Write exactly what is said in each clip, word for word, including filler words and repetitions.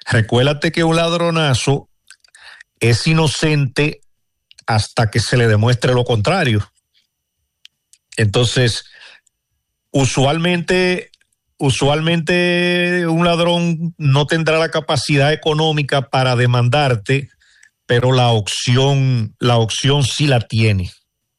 Recuérdate que un ladronazo es inocente hasta que se le demuestre lo contrario. Entonces, usualmente, usualmente un ladrón no tendrá la capacidad económica para demandarte, pero la opción, la opción sí la tiene.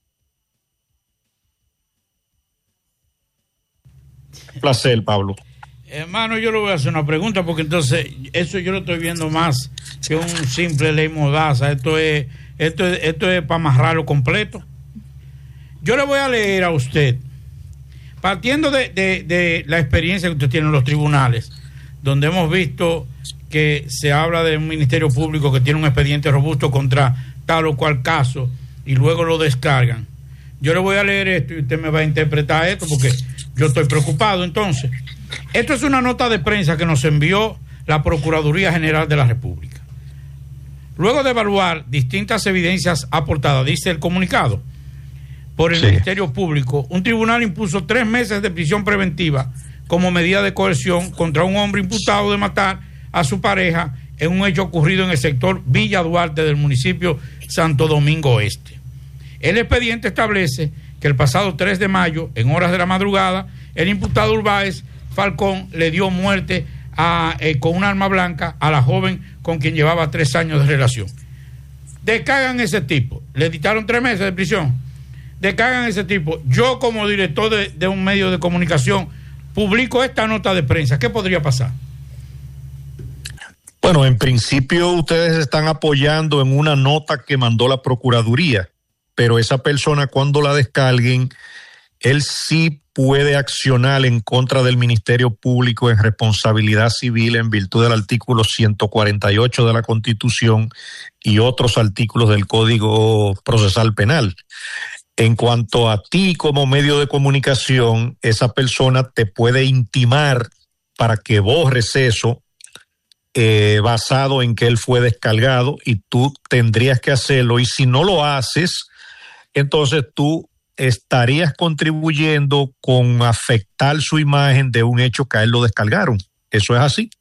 Un placer, Pablo. Hermano, yo le voy a hacer una pregunta, porque entonces eso yo lo estoy viendo más que un simple ley mordaza. Esto es, esto es, esto es para amarrarlo completo. Yo le voy a leer a usted, partiendo de, de, de la experiencia que usted tiene en los tribunales, donde hemos visto que se habla de un ministerio público que tiene un expediente robusto contra tal o cual caso y luego lo descargan. Yo le voy a leer esto y usted me va a interpretar esto, porque yo estoy preocupado. Entonces, esto es una nota de prensa que nos envió la Procuraduría General de la República. Luego de evaluar distintas evidencias aportadas, dice el comunicado, por el sí. Ministerio Público, un tribunal impuso tres meses de prisión preventiva como medida de coerción contra un hombre imputado de matar a su pareja en un hecho ocurrido en el sector Villa Duarte del municipio Santo Domingo Este. El expediente establece que el pasado tres de mayo, en horas de la madrugada, el imputado Urbáez Falcón le dio muerte a, eh, con un arma blanca a la joven con quien llevaba tres años de relación. Descargan ese tipo, le dictaron tres meses de prisión, descargan ese tipo. Yo, como director de, de un medio de comunicación, publico esta nota de prensa. ¿Qué podría pasar? Bueno, en principio ustedes están apoyando en una nota que mandó la Procuraduría, pero esa persona, cuando la descarguen, él sí puede accionar en contra del Ministerio Público en responsabilidad civil en virtud del artículo ciento cuarenta y ocho de la Constitución y otros artículos del Código Procesal Penal. En cuanto a ti como medio de comunicación, esa persona te puede intimar para que borres eso, eh, basado en que él fue descargado, y tú tendrías que hacerlo, y si no lo haces, entonces tú estarías contribuyendo con afectar su imagen de un hecho que a él lo descargaron. Eso es así.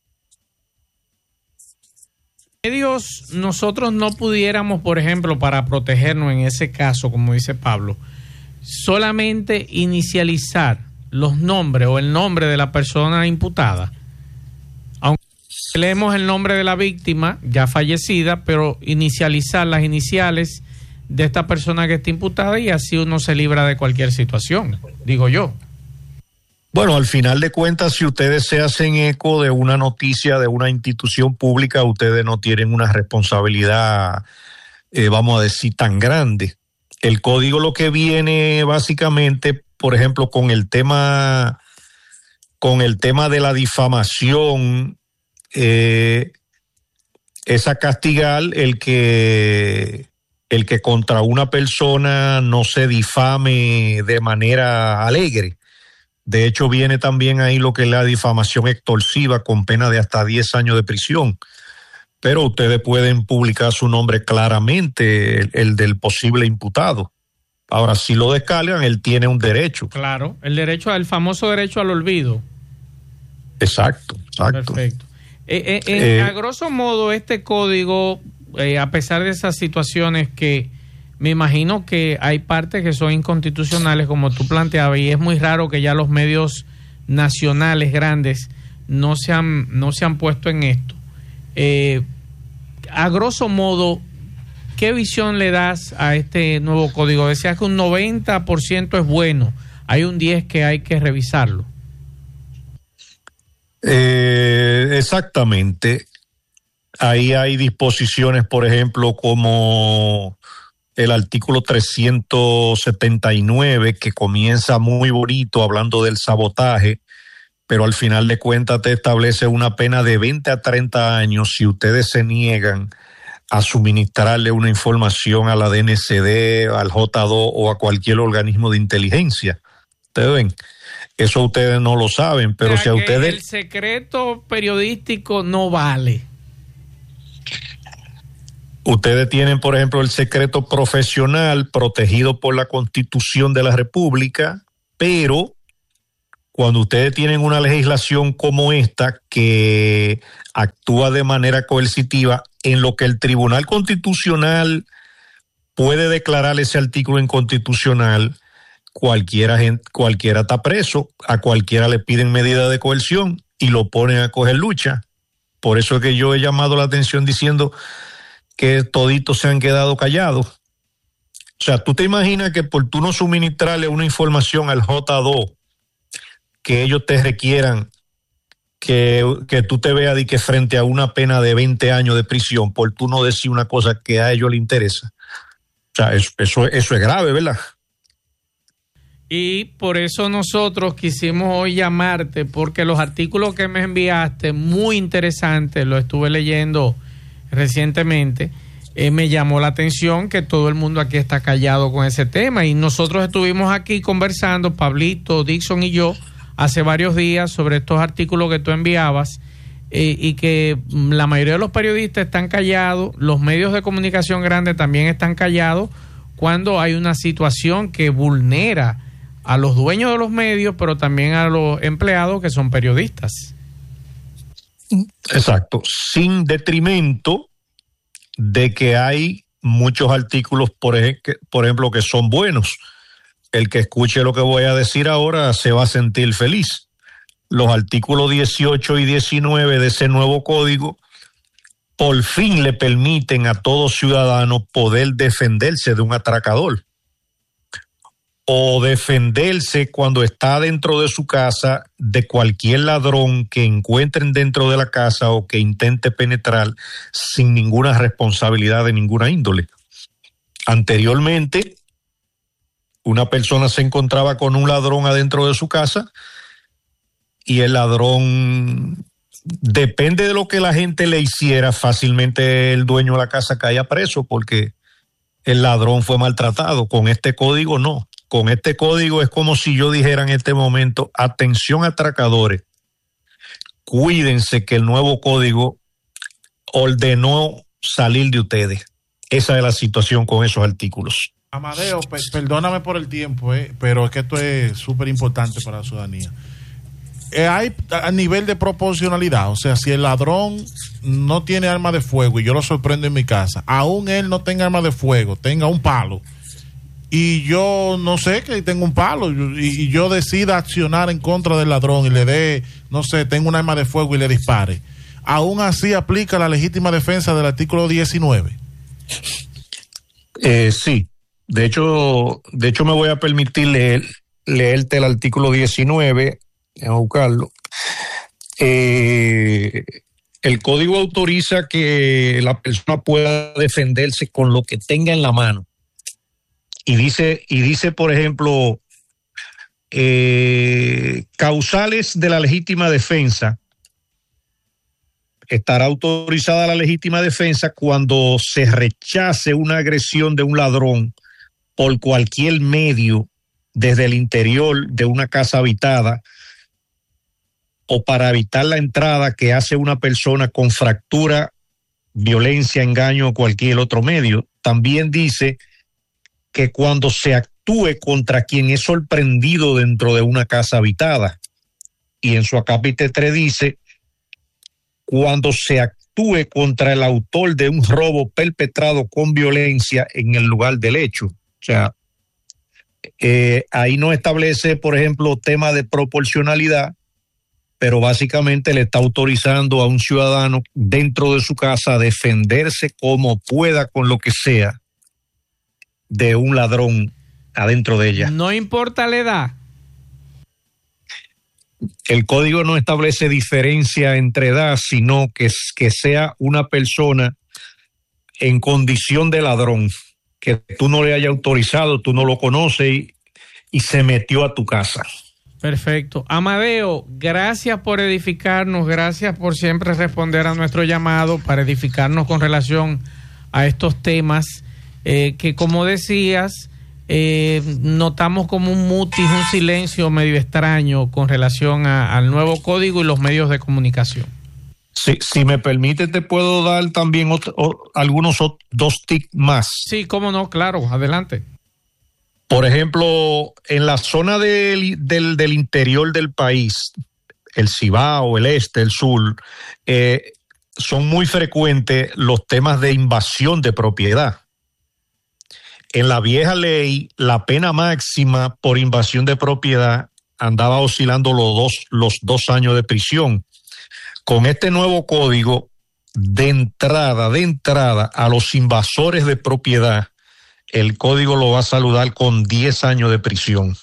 Medios, nosotros no pudiéramos, por ejemplo, para protegernos en ese caso, como dice Pablo, solamente inicializar los nombres o el nombre de la persona imputada. Aunque leemos el nombre de la víctima ya fallecida, pero inicializar las iniciales de esta persona que está imputada, y así uno se libra de cualquier situación, digo yo. Bueno, al final de cuentas, si ustedes se hacen eco de una noticia de una institución pública, ustedes no tienen una responsabilidad, eh, vamos a decir, tan grande. El código lo que viene básicamente, por ejemplo, con el tema, con el tema de la difamación, eh, es a castigar el que el que contra una persona no se difame de manera alegre. De hecho, viene también ahí lo que es la difamación extorsiva con pena de hasta diez años de prisión. Pero ustedes pueden publicar su nombre claramente, el, el del posible imputado. Ahora, si lo descargan, él tiene un derecho. Claro, el derecho, el famoso derecho al olvido. Exacto, exacto. Perfecto. Eh, eh, eh, a grosso modo, este código, eh, a pesar de esas situaciones que me imagino que hay partes que son inconstitucionales, como tú planteabas, y es muy raro que ya los medios nacionales grandes no se han, no se han puesto en esto. Eh, a grosso modo, ¿qué visión le das a este nuevo código? Decías que un noventa por ciento es bueno, hay un diez por ciento que hay que revisarlo. Eh, exactamente. Ahí hay disposiciones, por ejemplo, como el artículo trescientos setenta y nueve, que comienza muy bonito hablando del sabotaje, pero al final de cuentas te establece una pena de veinte a treinta años si ustedes se niegan a suministrarle una información a la D N C D, al J dos o a cualquier organismo de inteligencia. Ustedes ven, eso ustedes no lo saben, pero o sea, si a ustedes... El secreto periodístico no vale. Ustedes tienen, por ejemplo, el secreto profesional protegido por la Constitución de la República, pero cuando ustedes tienen una legislación como esta que actúa de manera coercitiva, en lo que el Tribunal Constitucional puede declarar ese artículo inconstitucional, cualquiera, cualquiera está preso, a cualquiera le piden medida de coerción y lo ponen a coger lucha. Por eso es que yo he llamado la atención diciendo que toditos se han quedado callados. O sea, tú te imaginas que por tú no suministrarle una información al J dos, que ellos te requieran que, que tú te veas de que frente a una pena de veinte años de prisión, por tú no decir una cosa que a ellos les interesa. O sea, eso, eso, eso es grave, ¿verdad? Y por eso nosotros quisimos hoy llamarte, porque los artículos que me enviaste, muy interesantes, lo estuve leyendo recientemente, eh, me llamó la atención que todo el mundo aquí está callado con ese tema. Y nosotros estuvimos aquí conversando, Pablito, Dixon y yo, hace varios días sobre estos artículos que tú enviabas, eh, y que la mayoría de los periodistas están callados, los medios de comunicación grandes también están callados cuando hay una situación que vulnera a los dueños de los medios, pero también a los empleados que son periodistas. Exacto, sin detrimento de que hay muchos artículos, por ejemplo, por ejemplo, que son buenos. El que escuche lo que voy a decir ahora se va a sentir feliz. Los artículos dieciocho y diecinueve de ese nuevo código por fin le permiten a todo ciudadano poder defenderse de un atracador o defenderse cuando está dentro de su casa de cualquier ladrón que encuentren dentro de la casa o que intente penetrar sin ninguna responsabilidad de ninguna índole. Anteriormente, una persona se encontraba con un ladrón adentro de su casa y el ladrón, depende de lo que la gente le hiciera, fácilmente el dueño de la casa caía preso porque el ladrón fue maltratado. Con este código no. Con este código es como si yo dijera en este momento, atención atracadores, cuídense que el nuevo código ordenó salir de ustedes. Esa es la situación con esos artículos. Amadeo, per perdóname por el tiempo, eh, pero es que esto es súper importante para la ciudadanía. Eh, hay a nivel de proporcionalidad, o sea, si el ladrón no tiene arma de fuego y yo lo sorprendo en mi casa, aún él no tenga arma de fuego, tenga un palo, y yo no sé que tengo un palo y, y yo decida accionar en contra del ladrón y le dé, no sé, tengo un arma de fuego y le dispare, aún así aplica la legítima defensa del artículo diecinueve. Eh, sí, de hecho, de hecho me voy a permitir leer, leerte el artículo diecinueve, a buscarlo. Eh, el código autoriza que la persona pueda defenderse con lo que tenga en la mano. Y dice, y dice, por ejemplo, eh, causales de la legítima defensa. Estará autorizada la legítima defensa cuando se rechace una agresión de un ladrón por cualquier medio desde el interior de una casa habitada o para evitar la entrada que hace una persona con fractura, violencia, engaño o cualquier otro medio. También dice que cuando se actúe contra quien es sorprendido dentro de una casa habitada. Y en su acápite tres dice, cuando se actúe contra el autor de un robo perpetrado con violencia en el lugar del hecho. O sea, eh, ahí no establece, por ejemplo, tema de proporcionalidad, pero básicamente le está autorizando a un ciudadano dentro de su casa a defenderse como pueda con lo que sea de un ladrón adentro de ella. No importa la edad. El código no establece diferencia entre edad, sino que, que sea una persona en condición de ladrón, que tú no le hayas autorizado, tú no lo conoces y, y se metió a tu casa. Perfecto. Amadeo, gracias por edificarnos, gracias por siempre responder a nuestro llamado para edificarnos con relación a estos temas eh, que, como decías, eh, notamos como un mutis, un silencio medio extraño con relación a, al nuevo código y los medios de comunicación. Sí, si me permite, te puedo dar también otro, o, algunos otros, dos tips más. Sí, cómo no, claro, adelante. Por ejemplo, en la zona del, del, del interior del país, el Cibao, el este, el sur, eh, son muy frecuentes los temas de invasión de propiedad. En la vieja ley, la pena máxima por invasión de propiedad andaba oscilando los dos, los dos años de prisión. Con este nuevo código, de entrada, de entrada, a los invasores de propiedad, el código lo va a saludar con diez años de prisión.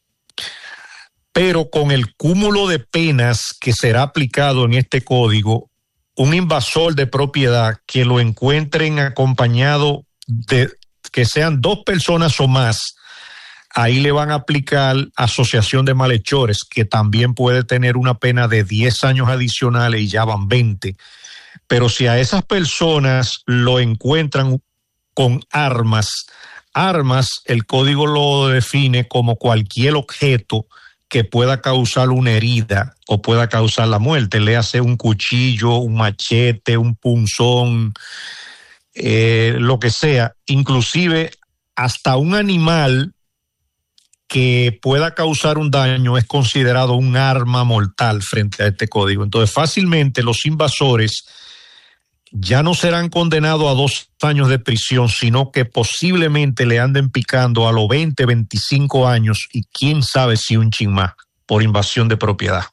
Pero con el cúmulo de penas que será aplicado en este código, un invasor de propiedad que lo encuentren acompañado de que sean dos personas o más, ahí le van a aplicar asociación de malhechores, que también puede tener una pena de diez años adicionales y ya van veinte. Pero si a esas personas lo encuentran con armas, armas, el código lo define como cualquier objeto que pueda causar una herida o pueda causar la muerte, le hace un cuchillo, un machete, un punzón, eh, lo que sea, inclusive hasta un animal que pueda causar un daño es considerado un arma mortal frente a este código. Entonces, fácilmente los invasores ya no serán condenados a dos años de prisión, sino que posiblemente le anden picando a los veinte, veinticinco años y quién sabe si un chin más por invasión de propiedad.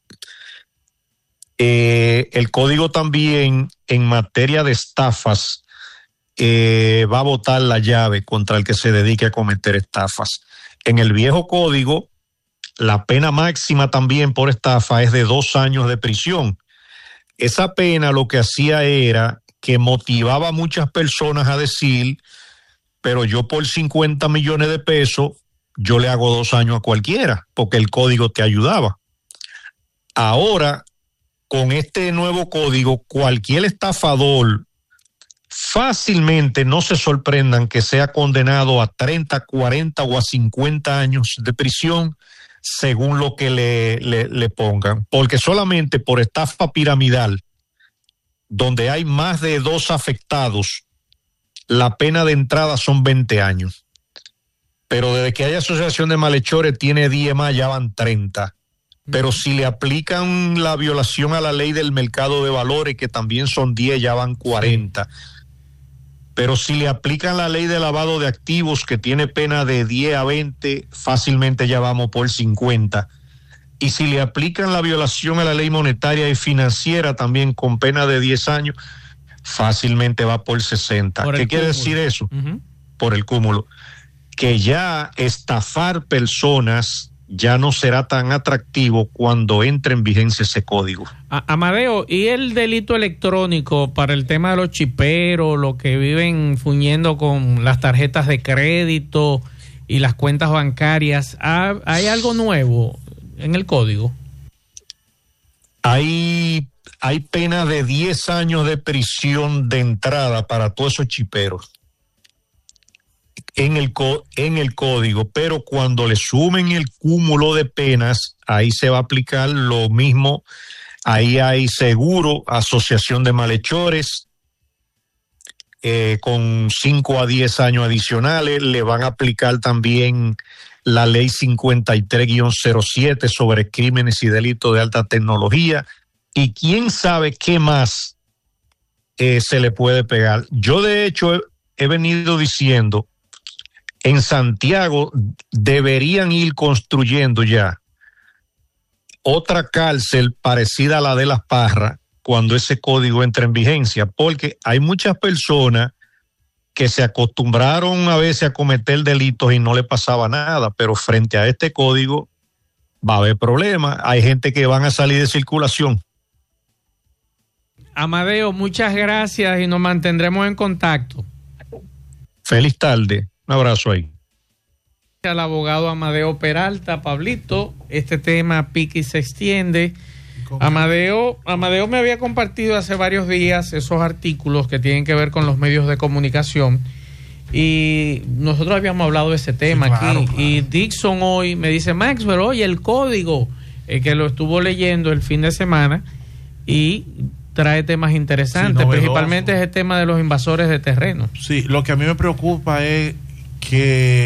Eh, el código también en materia de estafas eh, va a botar la llave contra el que se dedique a cometer estafas. En el viejo código, la pena máxima también por estafa es de dos años de prisión. Esa pena lo que hacía era que motivaba a muchas personas a decir, pero yo por cincuenta millones de pesos, yo le hago dos años a cualquiera, porque el código te ayudaba. Ahora, con este nuevo código, cualquier estafador, fácilmente no se sorprendan que sea condenado a treinta, cuarenta o a cincuenta años de prisión, según lo que le, le, le pongan, porque solamente por estafa piramidal, donde hay más de dos afectados, la pena de entrada son veinte años. Pero desde que hay asociación de malhechores tiene diez más, ya van treinta. Pero si le aplican la violación a la ley del mercado de valores, que también son diez, ya van cuarenta. Pero si le aplican la ley de lavado de activos, que tiene pena de diez a veinte, fácilmente ya vamos por cincuenta. Y si le aplican la violación a la ley monetaria y financiera, también con pena de diez años, fácilmente va por sesenta. ¿Qué quiere decir eso? Uh-huh. Por el cúmulo. Que ya estafar personas ya no será tan atractivo cuando entre en vigencia ese código. A- Amadeo, ¿y el delito electrónico para el tema de los chiperos, los que viven fuñendo con las tarjetas de crédito y las cuentas bancarias? ¿Hay algo nuevo en el código? Hay, hay pena de diez años de prisión de entrada para todos esos chiperos en el, en el código, pero cuando le sumen el cúmulo de penas, ahí se va a aplicar lo mismo. Ahí hay seguro, asociación de malhechores, eh, con cinco a diez años adicionales. Le van a aplicar también la ley cincuenta y tres guión cero siete sobre crímenes y delitos de alta tecnología, y quién sabe qué más eh, se le puede pegar. Yo de hecho he, he venido diciendo, en Santiago deberían ir construyendo ya otra cárcel parecida a la de Las Parras cuando ese código entre en vigencia, porque hay muchas personas que se acostumbraron a veces a cometer delitos y no le pasaba nada, pero frente a este código va a haber problemas. Hay gente que van a salir de circulación. Amadeo, muchas gracias y nos mantendremos en contacto. Feliz tarde. Un abrazo ahí. Al abogado Amadeo Peralta. Pablito, este tema pique y se extiende. Amadeo, Amadeo me había compartido hace varios días esos artículos que tienen que ver con los medios de comunicación y nosotros habíamos hablado de ese tema sí, claro, aquí claro. Y Dixon hoy me dice, Maxwell, oye, el código eh, que lo estuvo leyendo el fin de semana y trae temas interesantes, sí, principalmente es el tema de los invasores de terreno. Sí, lo que a mí me preocupa es que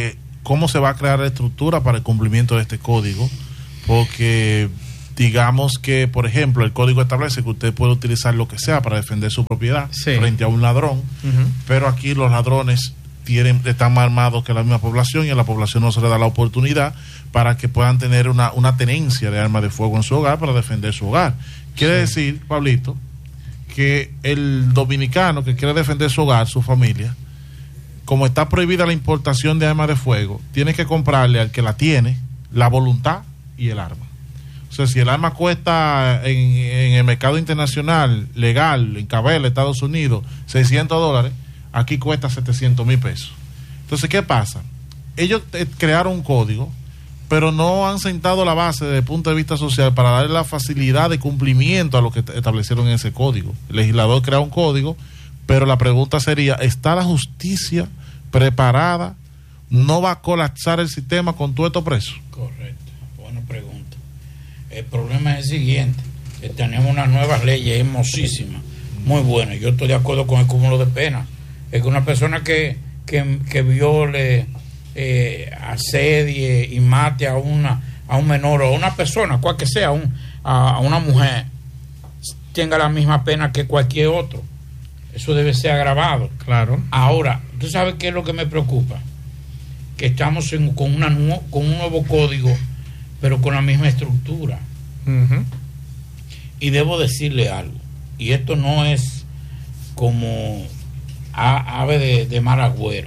cómo se va a crear la estructura para el cumplimiento de este código, porque digamos que, por ejemplo, el código establece que usted puede utilizar lo que sea para defender su propiedad sí. frente a un ladrón, uh-huh. pero aquí los ladrones tienen, están más armados que la misma población y a la población no se le da la oportunidad para que puedan tener una, una tenencia de armas de fuego en su hogar para defender su hogar. Quiere sí. decir, Pablito, que el dominicano que quiere defender su hogar, su familia, como está prohibida la importación de armas de fuego, tiene que comprarle al que la tiene la voluntad y el arma. O sea, si el arma cuesta en, en el mercado internacional, legal, en Cabela, Estados Unidos, seiscientos dólares, aquí cuesta setecientos mil pesos. Entonces, ¿qué pasa? Ellos eh, crearon un código, pero no han sentado la base desde el punto de vista social para darle la facilidad de cumplimiento a lo que establecieron en ese código. El legislador crea un código, pero la pregunta sería, ¿está la justicia preparada? ¿No va a colapsar el sistema con todo esto preso? Correcto, buena pregunta. El problema es el siguiente, que tenemos unas nuevas leyes hermosísimas, muy buenas. Yo estoy de acuerdo con el cúmulo de penas. Es que una persona que, que, que viole, eh, asedie y mate a una a un menor o a una persona, cual que sea, un, a, a una mujer, tenga la misma pena que cualquier otro. Eso debe ser agravado. Claro. Ahora, ¿tú sabes qué es lo que me preocupa? Que estamos en, con, una, con un nuevo código, pero con la misma estructura. Uh-huh. Y debo decirle algo, y esto no es como a, ave de, de mal agüero.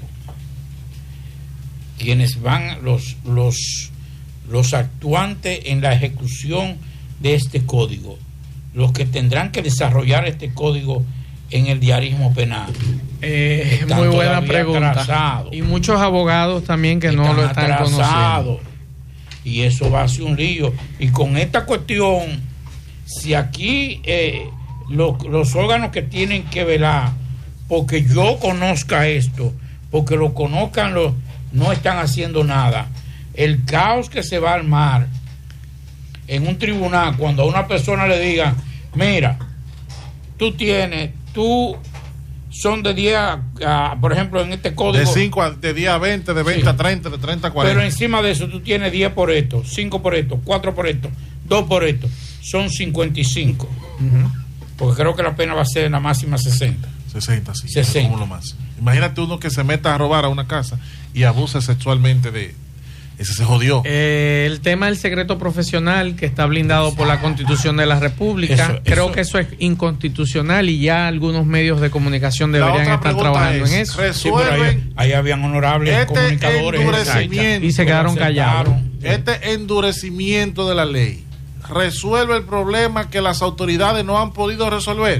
Quienes van, los, los, los actuantes en la ejecución de este código, los que tendrán que desarrollar este código en el diarismo penal. Eh, muy buena pregunta. Atrasados. Y muchos abogados también que no lo están atrasados. Conociendo. Y eso va a ser un lío. Y con esta cuestión, si aquí eh, lo, los órganos que tienen que velar, porque yo conozca esto, porque lo conozcan, los, no están haciendo nada. El caos que se va a armar en un tribunal cuando a una persona le digan, mira, tú tienes, tú son de diez a, por ejemplo, en este código. De cinco a, de diez a veinte, de veinte sí. a treinta, de treinta a cuarenta. Pero encima de eso tú tienes diez por esto, cinco por esto, cuatro por esto, dos por esto. Son cincuenta y cinco. Uh-huh. Porque creo que la pena va a ser en la máxima sesenta. sesenta, sí. sesenta. Como lo más. Imagínate uno que se meta a robar a una casa y abuse sexualmente de... Ese se jodió. Eh, el tema del secreto profesional que está blindado por la Constitución de la República, eso, creo eso, que eso es inconstitucional y ya algunos medios de comunicación deberían estar trabajando es, en eso. Resuelven, sí, ahí, ahí habían honorables este comunicadores y se quedaron callados. Este endurecimiento de la ley resuelve el problema que las autoridades no han podido resolver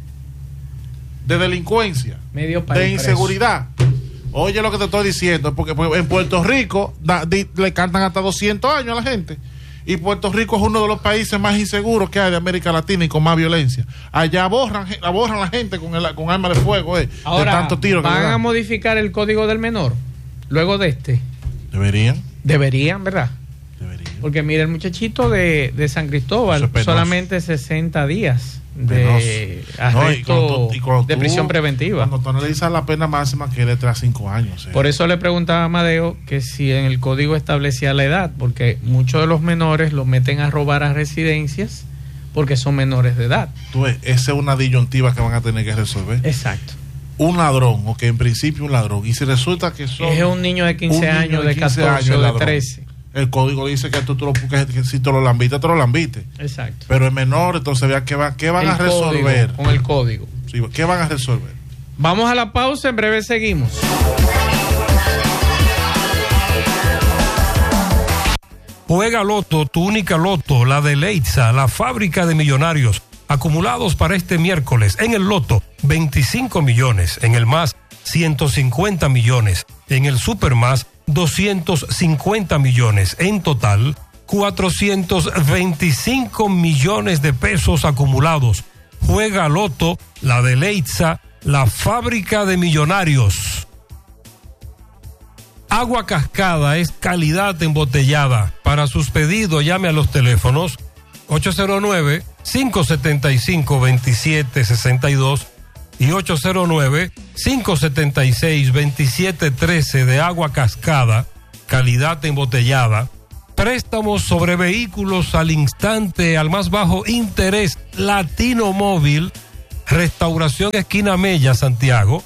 de delincuencia, medio de inseguridad. Preso. Oye lo que te estoy diciendo, porque en Puerto Rico da, di, le cantan hasta doscientos años a la gente. Y Puerto Rico es uno de los países más inseguros que hay de América Latina y con más violencia. Allá borran, borran la gente con, el, con armas de fuego, eh, Ahora, de tanto tiro. ¿van a modificar el código del menor luego de este? Deberían. Deberían, ¿verdad? Deberían. Porque mira, el muchachito de, de San Cristóbal, solamente sesenta días de arresto, no, y tú, y de tú, prisión preventiva. Cuando tú analizas la pena máxima, que es de tres a cinco años. Eh. Por eso le preguntaba a Amadeo que si en el código establecía la edad, porque muchos de los menores los meten a robar a residencias porque son menores de edad. Tú ves, esa es una disyuntiva que van a tener que resolver. Exacto. Un ladrón, o que en principio un ladrón, y si resulta que son... Es un niño de quince años, de catorce o de trece. El código dice que tú, tú lo, que, que si te lo lambiste, te lo lambiste. Exacto. Pero es menor, entonces vea qué, va, qué van el a resolver. Código, con el código. Sí, ¿qué van a resolver? Vamos a la pausa, en breve seguimos. Juega Loto, tu única Loto, la de Leitza, la fábrica de millonarios. Acumulados para este miércoles. En el Loto, veinticinco millones. En el Más, ciento cincuenta millones. En el Super Más, doscientos cincuenta millones. En total, cuatrocientos veinticinco millones de pesos acumulados. Juega Loto, la de Leitza, la fábrica de millonarios. Agua Cascada es calidad embotellada. Para sus pedidos, llame a los teléfonos ocho cero nueve, cinco siete cinco, dos siete seis dos y ocho cero nueve, cinco siete seis, dos siete uno tres de Agua Cascada, calidad embotellada, préstamos sobre vehículos al instante, al más bajo interés, Latino Móvil, Restauración Esquina Mella, Santiago,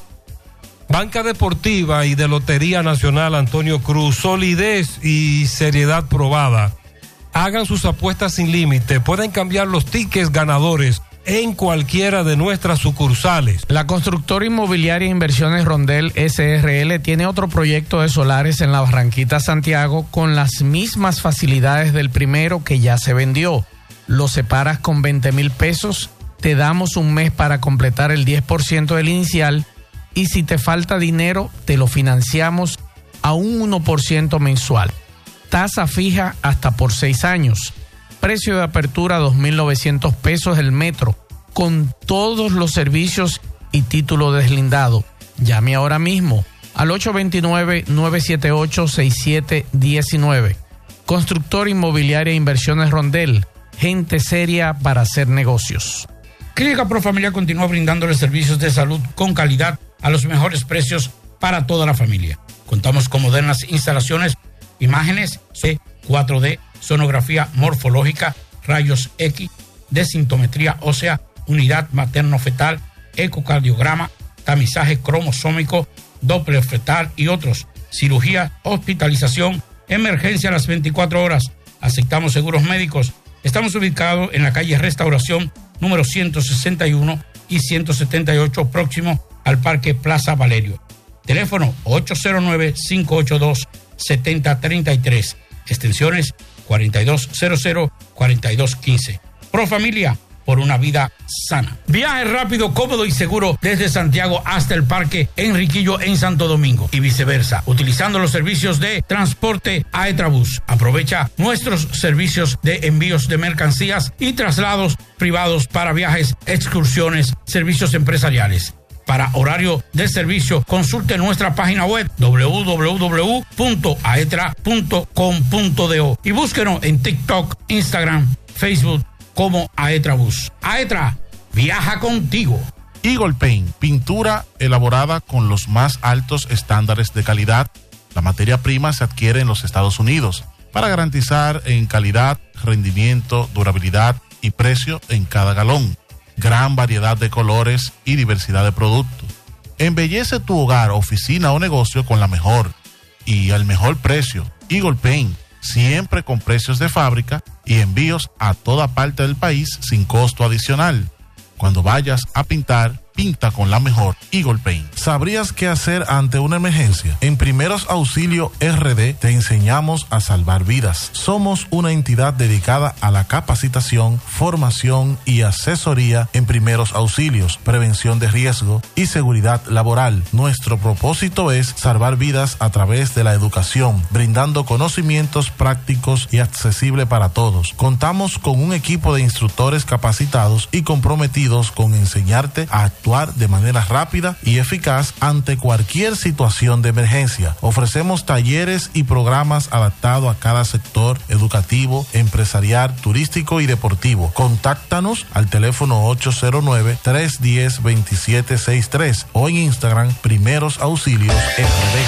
Banca Deportiva y de Lotería Nacional Antonio Cruz, solidez y seriedad probada. Hagan sus apuestas sin límite, pueden cambiar los tickets ganadores en cualquiera de nuestras sucursales. La constructora inmobiliaria Inversiones Rondel S R L tiene otro proyecto de solares en la Barranquita, Santiago, con las mismas facilidades del primero que ya se vendió. Lo separas con veinte mil pesos, te damos un mes para completar el diez por ciento del inicial y si te falta dinero, te lo financiamos a un uno por ciento mensual. Tasa fija hasta por seis años. Precio de apertura dos mil novecientos pesos el metro, con todos los servicios y título deslindado. Llame ahora mismo al ocho dos nueve, nueve siete ocho, seis siete uno nueve. Constructor Inmobiliaria Inversiones Rondel, gente seria para hacer negocios. Clínica Profamilia continúa brindándole servicios de salud con calidad a los mejores precios para toda la familia. Contamos con modernas instalaciones, imágenes C cuatro D, sonografía morfológica, rayos X, desintometría ósea, unidad materno-fetal, ecocardiograma, tamizaje cromosómico, Doppler fetal y otros. Cirugía, hospitalización, emergencia a las veinticuatro horas. Aceptamos seguros médicos. Estamos ubicados en la calle Restauración número ciento sesenta y uno y ciento setenta y ocho, próximo al Parque Plaza Valerio. Teléfono ocho cero nueve, cinco ocho dos, siete cero tres tres. Extensiones cuarenta y dos cero cero, cuarenta y dos quince. Profamilia, por una vida sana. Viaje rápido, cómodo y seguro desde Santiago hasta el Parque Enriquillo en Santo Domingo y viceversa, utilizando los servicios de transporte Aetrabús. Aprovecha nuestros servicios de envíos de mercancías y traslados privados para viajes, excursiones, servicios empresariales. Para horario de servicio, consulte nuestra página web doble u doble u doble u punto aetra punto com punto do y búsquenos en TikTok, Instagram, Facebook como Aetrabús. Aetra, viaja contigo. Eagle Paint, pintura elaborada con los más altos estándares de calidad. La materia prima se adquiere en los Estados Unidos para garantizar en calidad, rendimiento, durabilidad y precio en cada galón. Gran variedad de colores y diversidad de productos. Embellece tu hogar, oficina o negocio con la mejor y al mejor precio. Eagle Paint, siempre con precios de fábrica y envíos a toda parte del país sin costo adicional. Cuando vayas a pintar, pinta con la mejor Eagle Paint. ¿Sabrías qué hacer ante una emergencia? En Primeros Auxilio R D te enseñamos a salvar vidas. Somos una entidad dedicada a la capacitación, formación y asesoría en primeros auxilios, prevención de riesgo y seguridad laboral. Nuestro propósito es salvar vidas a través de la educación, brindando conocimientos prácticos y accesibles para todos. Contamos con un equipo de instructores capacitados y comprometidos con enseñarte a actuar de manera rápida y eficaz ante cualquier situación de emergencia. Ofrecemos talleres y programas adaptados a cada sector educativo, empresarial, turístico y deportivo. Contáctanos al teléfono ocho cero nueve, tres uno cero, dos siete seis tres o en Instagram Primeros Auxilios R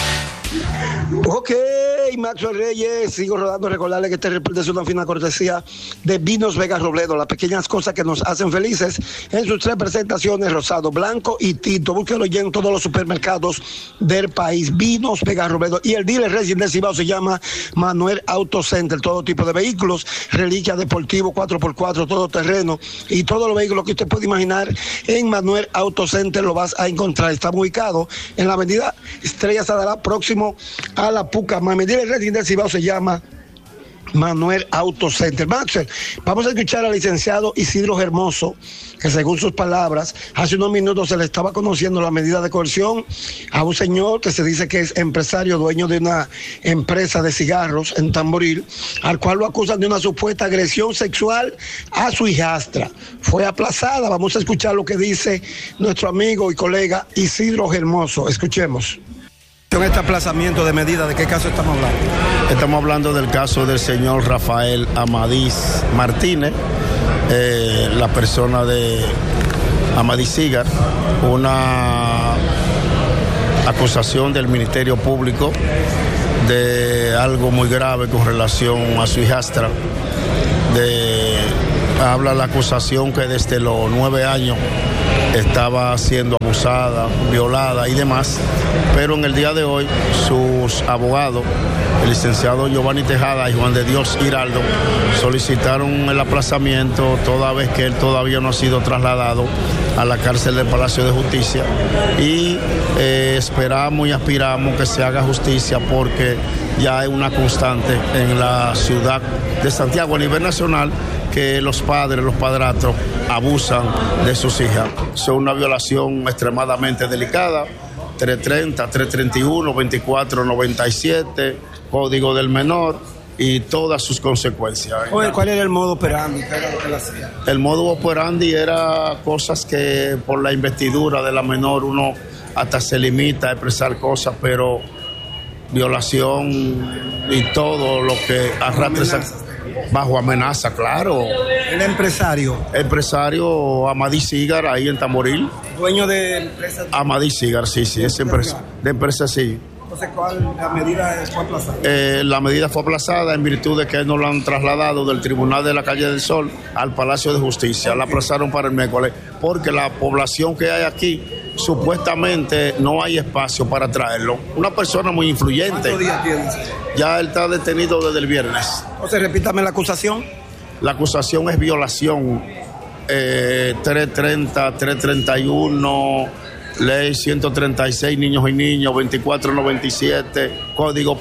D. Ok, Maxwell Reyes, sigo rodando. Recordarle que este reporte es una fina cortesía de Vinos Vega Robledo, las pequeñas cosas que nos hacen felices en sus tres presentaciones, rosado, blanco y tinto. Búsquelo ya en todos los supermercados del país. Vinos Vega Robledo. Y el dealer Racing del Cibao se llama Manuel Auto Center. Todo tipo de vehículos, reliquia deportivo, cuatro por cuatro, todo terreno y todos los vehículos que usted puede imaginar en Manuel Auto Center lo vas a encontrar. Estamos ubicados en la avenida Estrella Sadalá, próximo a la Pucamama. El rating del Cibao se llama Manuel Auto Center. Maxwell, vamos a escuchar al licenciado Isidro Hermoso, que según sus palabras, hace unos minutos se le estaba conociendo la medida de coerción a un señor que se dice que es empresario, dueño de una empresa de cigarros en Tamboril, al cual lo acusan de una supuesta agresión sexual a su hijastra. Fue aplazada. Vamos a escuchar lo que dice nuestro amigo y colega Isidro Hermoso. Escuchemos. En este aplazamiento de medida, ¿de qué caso estamos hablando? Estamos hablando del caso del señor Rafael Amadís Martínez, eh, la persona de Amadís Cigar, una acusación del Ministerio Público de algo muy grave con relación a su hijastra. De, habla la acusación que desde los nueve años estaba siendo abusada, violada y demás, pero en el día de hoy sus abogados, el licenciado Giovanni Tejada y Juan de Dios Giraldo, solicitaron el aplazamiento toda vez que él todavía no ha sido trasladado a la cárcel del Palacio de Justicia, y eh, esperamos y aspiramos que se haga justicia, porque ya hay una constante en la ciudad de Santiago a nivel nacional que los padres, los padrastros abusan de sus hijas. Es una violación extremadamente delicada. Tres treinta, tres treinta y uno, veinticuatro noventa y siete, Código del Menor y todas sus consecuencias. Oye, ¿cuál era el modo operandi? ¿Qué era lo que él hacía? El modo operandi era cosas que por la investidura de la menor uno hasta se limita a expresar cosas, pero violación y todo lo que arrastra esa, bajo amenaza, claro. El empresario. Empresario Amadí Cigar, ahí en Tamboril. Dueño de empresa. Amadí Cigar, sí, sí, es empresa, de empresa, sí. Entonces, ¿cuál la medida fue aplazada? Eh, la medida fue aplazada en virtud de que no lo han trasladado del Tribunal de la Calle del Sol al Palacio de Justicia. Okay. La aplazaron para el miércoles, porque la población que hay aquí, supuestamente no hay espacio para traerlo. Una persona muy influyente. ¿Cuántos días tienes? Ya él está detenido desde el viernes. Entonces, repítame la acusación. La acusación es violación. Eh, tres treinta, tres treinta y uno, ley ciento treinta y seis, niños y niños, veinticuatro noventa y siete, código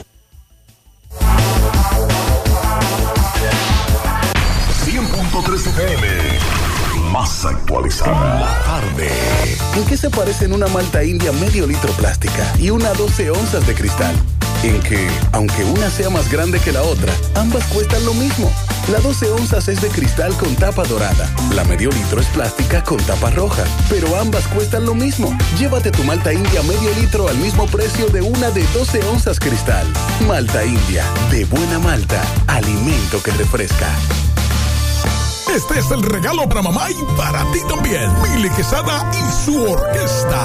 cien punto tres F M, más actualizada. La tarde. ¿En qué se parecen una malta india medio litro plástica y una doce onzas de cristal? En que, aunque una sea más grande que la otra, ambas cuestan lo mismo. La doce onzas es de cristal con tapa dorada. La medio litro es plástica con tapa roja. Pero ambas cuestan lo mismo. Llévate tu malta india medio litro al mismo precio de una de doce onzas cristal. Malta india, de buena malta, alimento que refresca. Este es el regalo para mamá y para ti también. Mili Quesada y su orquesta.